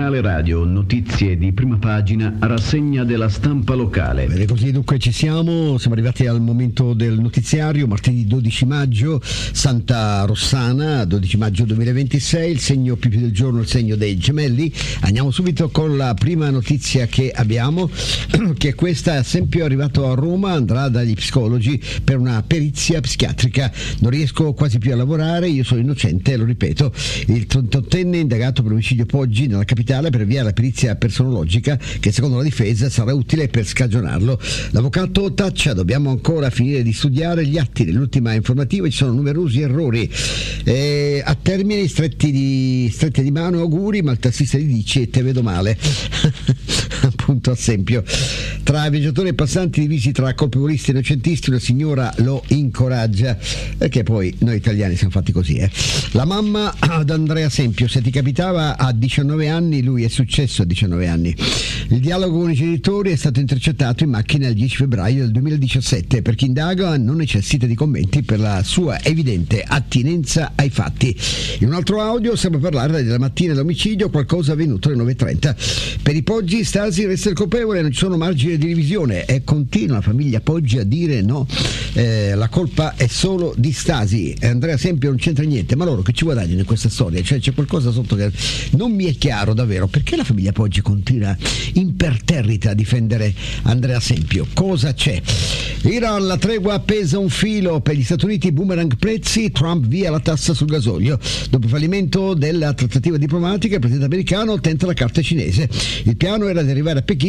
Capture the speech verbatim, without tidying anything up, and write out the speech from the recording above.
Giornale radio, notizie di prima pagina, rassegna della stampa locale. Bene, così dunque ci siamo, siamo arrivati al momento del notiziario, martedì dodici maggio, Santa Rossana, dodici maggio duemilaventisei, il segno più più del giorno, il segno dei gemelli. Andiamo subito con la prima notizia che abbiamo, che è questa: Sempio è arrivato a Roma, andrà dagli psicologi per una perizia psichiatrica. Non riesco quasi più a lavorare, io sono innocente, lo ripeto. Il trentottenne indagato per omicidio Poggi nella capitale per via la perizia personologica che secondo la difesa sarà utile per scagionarlo. L'avvocato taccia: dobbiamo ancora finire di studiare gli atti dell'ultima informativa, ci sono numerosi errori. E a termine stretti di, strette di mano, auguri, ma il tassista gli dice te vedo male. Appunto a Sempio. Tra viaggiatori e passanti divisi tra colpevolisti e innocentisti, una signora lo incoraggia, perché poi noi italiani siamo fatti così, eh. La mamma ad Andrea Sempio: se ti capitava a diciannove anni, lui è successo a diciannove anni. Il dialogo con i genitori è stato intercettato in macchina il dieci febbraio del duemiladiciassette. Per chi indaga non necessita di commenti per la sua evidente attinenza ai fatti. In un altro audio sembra parlare della mattina dell'omicidio, qualcosa avvenuto alle nove e trenta. Per i Poggi Stasi resta il colpevole, non ci sono margini di divisione e continua la famiglia Poggi a dire no, eh, la colpa è solo di Stasi. Andrea Sempio non c'entra niente, ma loro che ci guadagnano in questa storia? Cioè c'è qualcosa sotto che non mi è chiaro davvero, perché la famiglia Poggi continua imperterrita a difendere Andrea Sempio. Cosa c'è? Iran, la tregua appesa un filo, per gli Stati Uniti boomerang prezzi, Trump via la tassa sul gasolio. Dopo il fallimento della trattativa diplomatica, il presidente americano tenta la carta cinese. Il piano era di arrivare a